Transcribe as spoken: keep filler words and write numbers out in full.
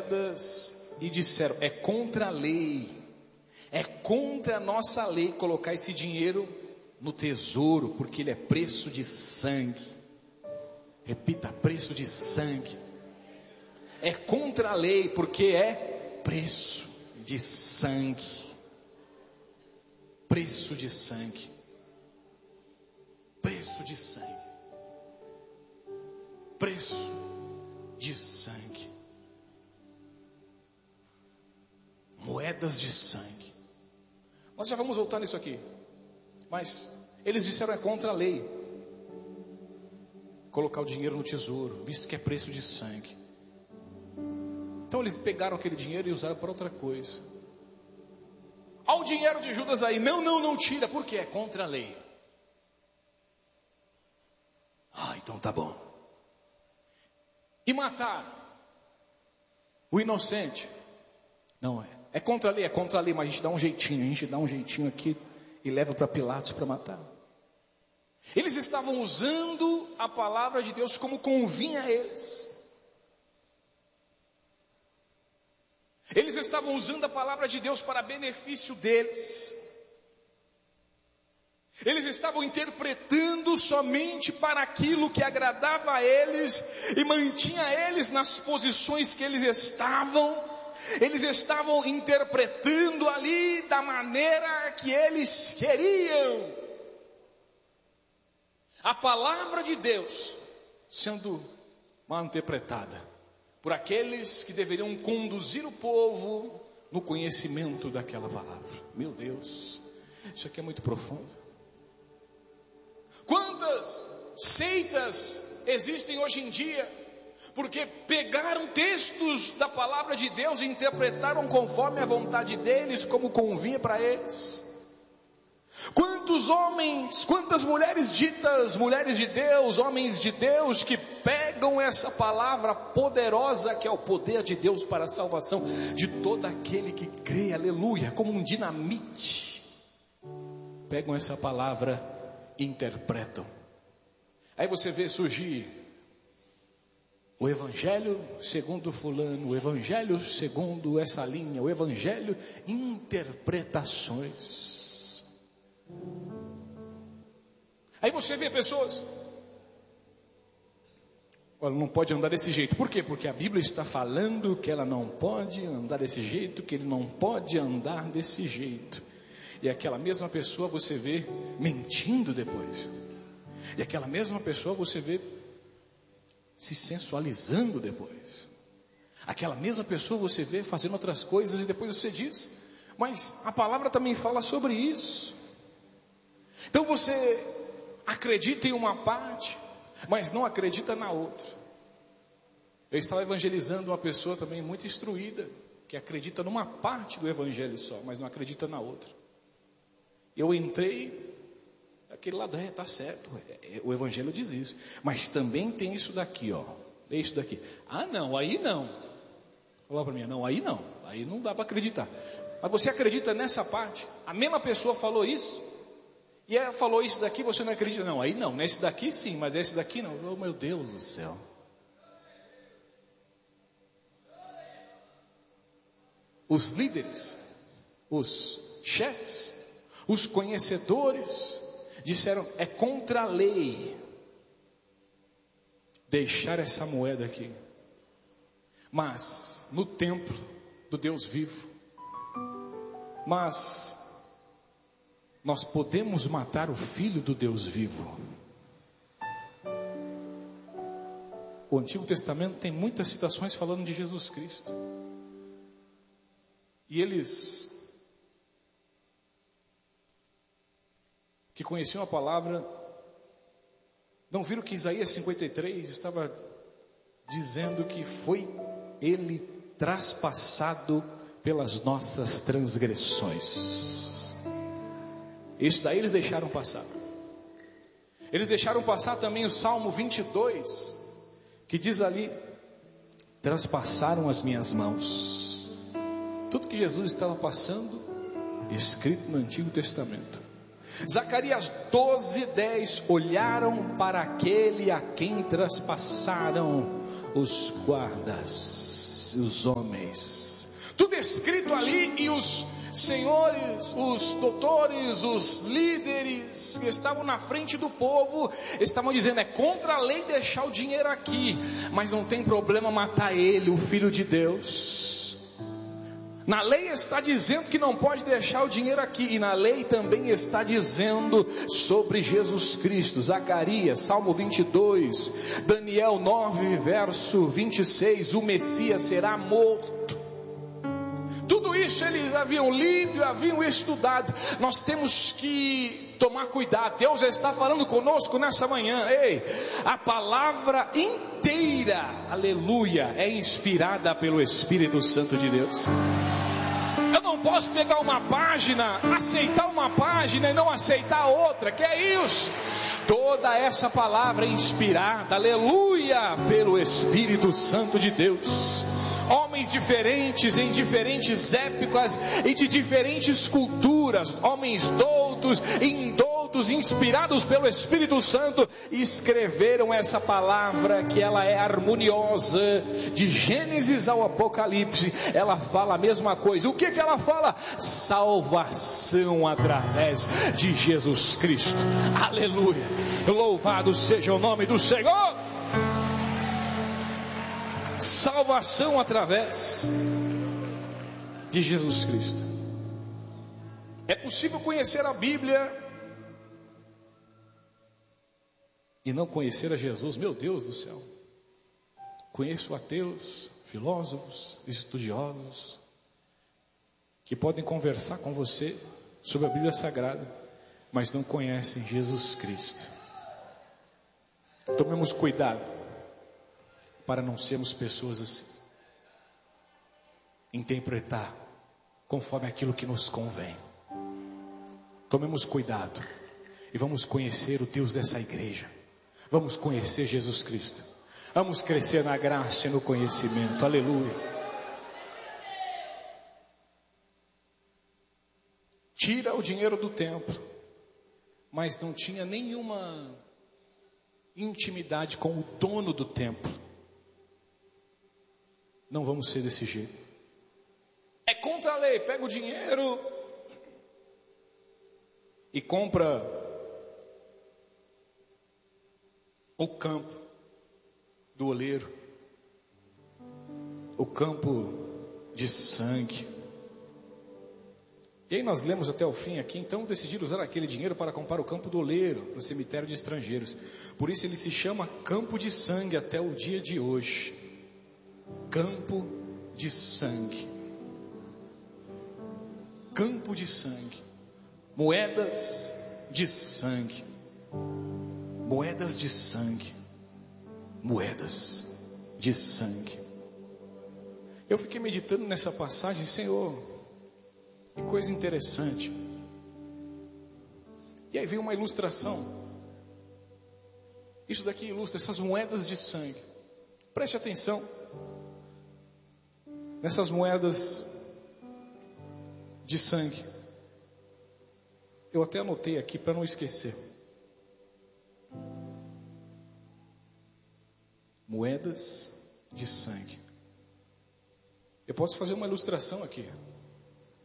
moedas e disseram: é contra a lei, é contra a nossa lei colocar esse dinheiro no tesouro, porque ele é preço de sangue. Repita: preço de sangue. É contra a lei, porque é preço de sangue. Preço de sangue. Preço de sangue. Preço de sangue. Moedas de sangue. Nós já vamos voltar nisso aqui. Mas eles disseram: é contra a lei colocar o dinheiro no tesouro, visto que é preço de sangue. Então eles pegaram aquele dinheiro e usaram para outra coisa. Olha o dinheiro de Judas aí. Não, não, não tira, porque é contra a lei. Ah, então tá bom. E matar o inocente? Não é. É contra a lei, é contra a lei, mas a gente dá um jeitinho, a gente dá um jeitinho aqui e leva para Pilatos para matar. Eles estavam usando a palavra de Deus como convinha a eles. Eles estavam usando a palavra de Deus para benefício deles. Eles estavam interpretando somente para aquilo que agradava a eles e mantinha eles nas posições que eles estavam. Eles estavam interpretando ali da maneira que eles queriam. A palavra de Deus sendo mal interpretada por aqueles que deveriam conduzir o povo no conhecimento daquela palavra. Meu Deus, isso aqui é muito profundo. Quantas seitas existem hoje em dia, porque pegaram textos da palavra de Deus e interpretaram conforme a vontade deles, como convinha para eles. Quantos homens, quantas mulheres ditas mulheres de Deus, homens de Deus, que pegam essa palavra poderosa que é o poder de Deus para a salvação de todo aquele que crê, aleluia, como um dinamite, pegam essa palavra e interpretam. Aí você vê surgir o evangelho segundo fulano, o evangelho segundo essa linha, o evangelho, interpretações. Aí você vê pessoas: olha, não pode andar desse jeito. Por quê? Porque a Bíblia está falando que ela não pode andar desse jeito, que ele não pode andar desse jeito. E aquela mesma pessoa você vê mentindo depois. E aquela mesma pessoa você vê se sensualizando depois. Aquela mesma pessoa você vê fazendo outras coisas e depois você diz: mas a palavra também fala sobre isso. Então você acredita em uma parte, mas não acredita na outra. Eu estava evangelizando uma pessoa também muito instruída, que acredita numa parte do evangelho só, mas não acredita na outra. Eu entrei daquele lado: é, tá certo, é, é, o evangelho diz isso, mas também tem isso daqui, ó, é isso daqui. Ah não, aí não. Falou para mim: não, aí não, aí não dá para acreditar. Mas você acredita nessa parte? A mesma pessoa falou isso, e ela falou isso daqui, você não acredita? Não, aí não, nesse daqui sim, mas esse daqui não. Oh meu Deus do céu. Os líderes, os chefes, os conhecedores disseram: é contra a lei deixar essa moeda aqui. Mas no templo do Deus vivo, mas nós podemos matar o filho do Deus vivo. O Antigo Testamento tem muitas citações falando de Jesus Cristo. E eles que conheciam a palavra não viram que Isaías cinquenta e três estava dizendo que foi ele traspassado pelas nossas transgressões. Isso daí eles deixaram passar. Eles deixaram passar também o Salmo vinte e dois, que diz ali: traspassaram as minhas mãos. Tudo que Jesus estava passando, escrito no Antigo Testamento. Zacarias doze, dez, olharam para aquele a quem traspassaram os guardas, os homens, tudo escrito ali, e os senhores, os doutores, os líderes que estavam na frente do povo, estavam dizendo: é contra a lei deixar o dinheiro aqui, mas não tem problema matar ele, o Filho de Deus. Na lei está dizendo que não pode deixar o dinheiro aqui, e na lei também está dizendo sobre Jesus Cristo. Zacarias, Salmo vinte e dois, Daniel nove, verso vinte e seis, o Messias será morto. Tudo isso eles haviam lido, haviam estudado. Nós temos que tomar cuidado. Deus está falando conosco nessa manhã. Ei, a palavra inteira, aleluia, é inspirada pelo Espírito Santo de Deus. Eu não posso pegar uma página, aceitar uma página e não aceitar outra. Que é isso? Toda essa palavra é inspirada, aleluia, pelo Espírito Santo de Deus. Homens diferentes, em diferentes épocas e de diferentes culturas, homens doutos, indoutos, inspirados pelo Espírito Santo, escreveram essa palavra, que ela é harmoniosa, de Gênesis ao Apocalipse. Ela fala a mesma coisa. O que que ela fala? Salvação através de Jesus Cristo. Aleluia, louvado seja o nome do Senhor. Salvação através de Jesus Cristo. É possível conhecer a Bíblia e não conhecer a Jesus? Meu Deus do céu. Conheço ateus, filósofos, estudiosos, que podem conversar com você sobre a Bíblia Sagrada, mas não conhecem Jesus Cristo. Tomemos cuidado para não sermos pessoas assim. Interpretar conforme aquilo que nos convém. Tomemos cuidado e vamos conhecer o Deus dessa igreja. Vamos conhecer Jesus Cristo. Vamos crescer na graça e no conhecimento. Aleluia. Tira o dinheiro do templo, mas não tinha nenhuma intimidade com o dono do templo. Não vamos ser desse jeito. É contra a lei. Pega o dinheiro e compra o campo do oleiro, o campo de sangue. E aí nós lemos até o fim aqui. Então decidiram usar aquele dinheiro para comprar o campo do oleiro, no cemitério de estrangeiros. Por isso ele se chama campo de sangue até o dia de hoje. Campo de sangue. Campo de sangue. Moedas de sangue. Moedas de sangue. Moedas de sangue. Eu fiquei meditando nessa passagem, Senhor, que coisa interessante. E aí veio uma ilustração. Isso daqui ilustra essas moedas de sangue. Preste atenção nessas moedas de sangue. Eu até anotei aqui para não esquecer. Moedas de sangue. Eu posso fazer uma ilustração aqui.